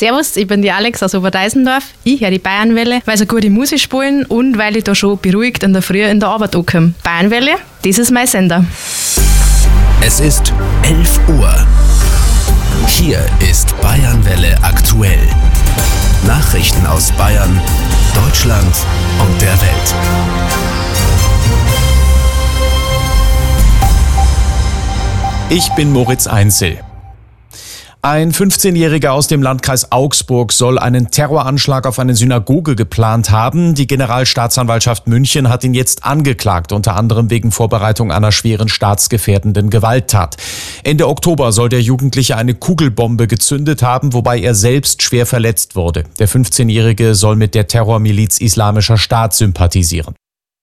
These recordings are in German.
Servus, ich bin die Alex aus Oberdeisendorf. Ich höre die Bayernwelle, weil sie gute Musik spielen und weil ich da schon beruhigt in der Früh in der Arbeit ankomme. Bayernwelle, das ist mein Sender. Es ist 11 Uhr. Hier ist Bayernwelle aktuell. Nachrichten aus Bayern, Deutschland und der Welt. Ich bin Moritz Einzel. Ein 15-Jähriger aus dem Landkreis Augsburg soll einen Terroranschlag auf eine Synagoge geplant haben. Die Generalstaatsanwaltschaft München hat ihn jetzt angeklagt, unter anderem wegen Vorbereitung einer schweren staatsgefährdenden Gewalttat. Ende Oktober soll der Jugendliche eine Kugelbombe gezündet haben, wobei er selbst schwer verletzt wurde. Der 15-Jährige soll mit der Terrormiliz Islamischer Staat sympathisieren.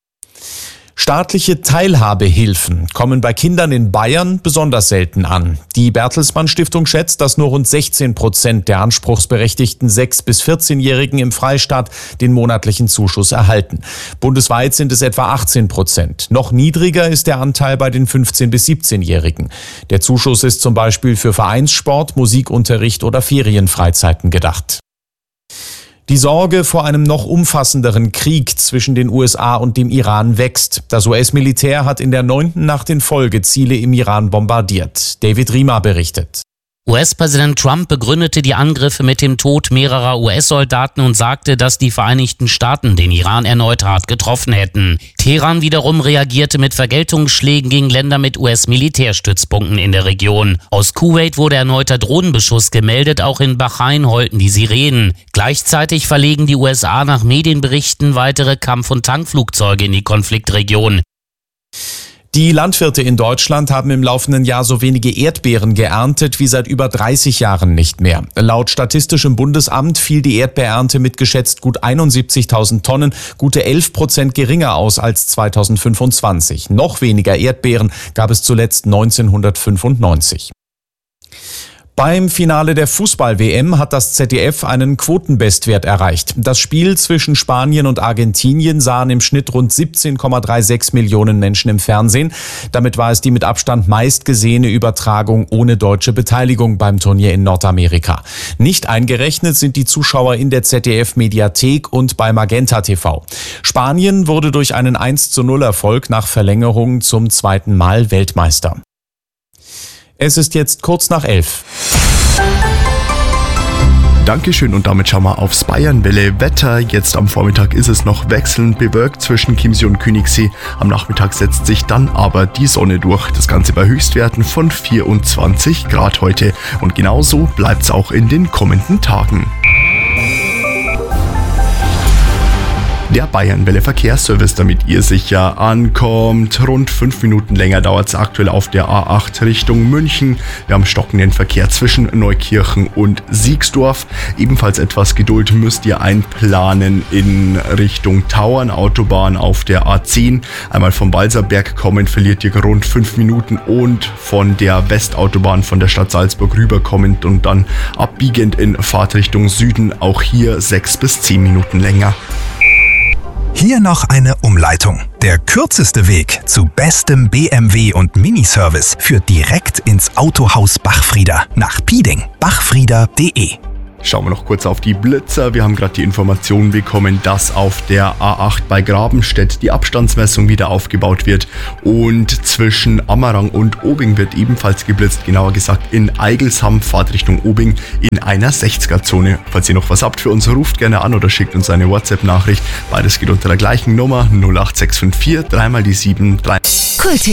Staatliche Teilhabehilfen kommen bei Kindern in Bayern besonders selten an. Die Bertelsmann Stiftung schätzt, dass nur rund 16% der anspruchsberechtigten 6- bis 14-Jährigen im Freistaat den monatlichen Zuschuss erhalten. Bundesweit sind es etwa 18%. Noch niedriger ist der Anteil bei den 15- bis 17-Jährigen. Der Zuschuss ist zum Beispiel für Vereinssport, Musikunterricht oder Ferienfreizeiten gedacht. Die Sorge vor einem noch umfassenderen Krieg zwischen den USA und dem Iran wächst. Das US-Militär hat in der 9. Nacht in Folge Ziele im Iran bombardiert. David Riemer berichtet. US-Präsident Trump begründete die Angriffe mit dem Tod mehrerer US-Soldaten und sagte, dass die Vereinigten Staaten den Iran erneut hart getroffen hätten. Teheran wiederum reagierte mit Vergeltungsschlägen gegen Länder mit US-Militärstützpunkten in der Region. Aus Kuwait wurde erneuter Drohnenbeschuss gemeldet, auch in Bahrain heulten die Sirenen. Gleichzeitig verlegen die USA nach Medienberichten weitere Kampf- und Tankflugzeuge in die Konfliktregion. Die Landwirte in Deutschland haben im laufenden Jahr so wenige Erdbeeren geerntet wie seit über 30 Jahren nicht mehr. Laut Statistischem Bundesamt fiel die Erdbeerernte mit geschätzt gut 71.000 Tonnen, gute 11% geringer aus als 2025. Noch weniger Erdbeeren gab es zuletzt 1995. Beim Finale der Fußball-WM hat das ZDF einen Quotenbestwert erreicht. Das Spiel zwischen Spanien und Argentinien sahen im Schnitt rund 17,36 Millionen Menschen im Fernsehen. Damit war es die mit Abstand meistgesehene Übertragung ohne deutsche Beteiligung beim Turnier in Nordamerika. Nicht eingerechnet sind die Zuschauer in der ZDF-Mediathek und bei Magenta TV. Spanien wurde durch einen 1:0-Erfolg nach Verlängerung zum zweiten Mal Weltmeister. Es ist jetzt kurz nach 11. Dankeschön und damit schauen wir aufs Bayernwelle Wetter. Jetzt am Vormittag ist es noch wechselnd bewölkt zwischen Chiemsee und Königssee. Am Nachmittag setzt sich dann aber die Sonne durch. Das Ganze bei Höchstwerten von 24 Grad heute. Und genauso bleibt es auch in den kommenden Tagen. Der Bayernwelle Verkehrsservice, damit ihr sicher ankommt. Rund 5 Minuten länger dauert es aktuell auf der A8 Richtung München. Wir haben stockenden Verkehr zwischen Neukirchen und Siegsdorf. Ebenfalls etwas Geduld müsst ihr einplanen in Richtung Tauernautobahn auf der A10. Einmal vom Walserberg kommen, verliert ihr rund 5 Minuten und von der Westautobahn von der Stadt Salzburg rüberkommend und dann abbiegend in Fahrtrichtung Süden. Auch hier 6 bis 10 Minuten länger. Hier noch eine Umleitung. Der kürzeste Weg zu bestem BMW und Miniservice führt direkt ins Autohaus Bachfrieder nach Pieding. Bachfrieder.de. Schauen wir noch kurz auf die Blitzer. Wir haben gerade die Information bekommen, dass auf der A8 bei Grabenstedt die Abstandsmessung wieder aufgebaut wird und zwischen Ammerang und Obing wird ebenfalls geblitzt, genauer gesagt in Eigelsham, Fahrtrichtung Obing in einer 60er-Zone. Falls ihr noch was habt für uns, ruft gerne an oder schickt uns eine WhatsApp-Nachricht. Beides geht unter der gleichen Nummer 08654 3 mal die 7 3.